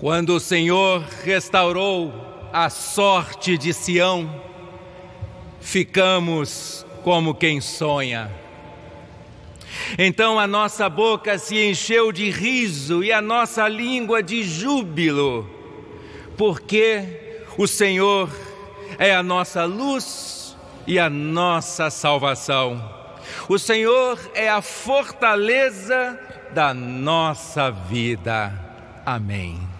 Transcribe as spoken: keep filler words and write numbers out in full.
Quando o Senhor restaurou a sorte de Sião, ficamos como quem sonha. Então a nossa boca se encheu de riso e a nossa língua de júbilo, porque o Senhor é a nossa luz e a nossa salvação. O Senhor é a fortaleza da nossa vida. Amém.